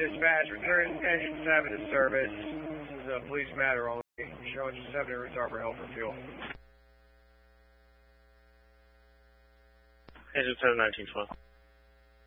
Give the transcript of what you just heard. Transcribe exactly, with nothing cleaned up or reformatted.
dispatch, return engine seven to service. This is a police matter only. Show engine seven to return for help for fuel. Engine seven, nineteen twelve.